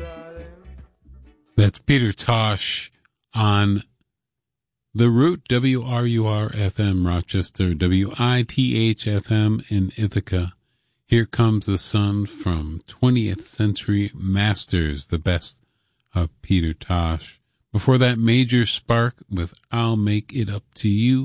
That's Peter Tosh on The Root, WRUR-FM Rochester, WITH-FM in Ithaca. Here Comes the Sun from 20th Century Masters, the best of Peter Tosh. Before that, Major Spark with I'll Make It Up to You.